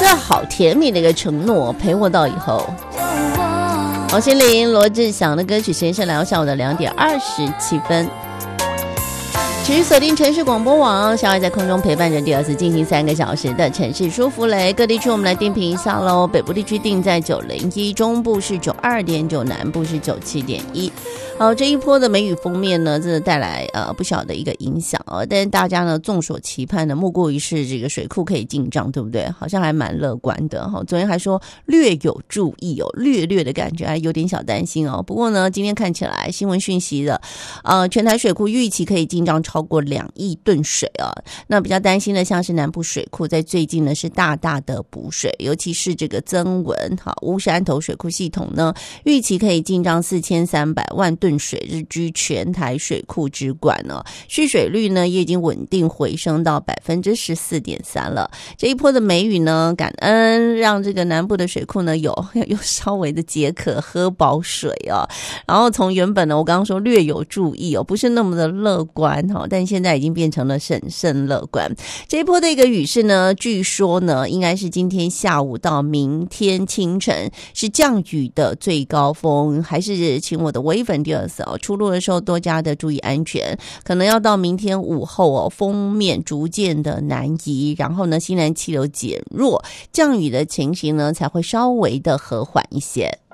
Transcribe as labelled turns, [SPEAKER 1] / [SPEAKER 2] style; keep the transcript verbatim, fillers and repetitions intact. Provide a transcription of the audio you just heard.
[SPEAKER 1] 好甜蜜的一个承诺，陪我到以后。王心凌、罗志祥的歌曲，时间是来到下午的两点二十七分。持续锁定城市广播网，小爱在空中陪伴着第二次进行三个小时的城市舒服雷。各地区我们来定评一下喽。北部地区定在九零一，中部是九二点九，南部是九七点一。好，这一波的梅雨锋面呢，真的带来呃不小的一个影响哦。但是大家呢众所期盼的，莫过于是这个水库可以进账，对不对？好像还蛮乐观的哈。昨天还说略有注意哦，略略的感觉还有点小担心哦。不过呢，今天看起来新闻讯息的，呃，全台水库预期可以进账超过两亿吨水啊。那比较担心的，像是南部水库在最近呢是大大的补水，尤其是这个曾文哈乌山头水库系统呢，预期可以进账四千三百万吨水，日居全台水库之冠呢。蓄水率呢也已经稳定回升到百分之十四点三了。这一波的梅雨呢，感恩让这个南部的水库呢有有稍微的解渴，喝饱水啊。然后从原本呢，我刚刚说略有注意哦，不是那么的乐观哈，但现在已经变成了审慎乐观。这一波的一个雨势呢，据说呢应该是今天下午到明天清晨是降雨的最高峰，还是请我的微粉第二次哦，出入的时候多加的注意安全，可能要到明天午后哦，锋面逐渐的南移，然后呢西南气流减弱，降雨的情形呢才会稍微的和缓一些。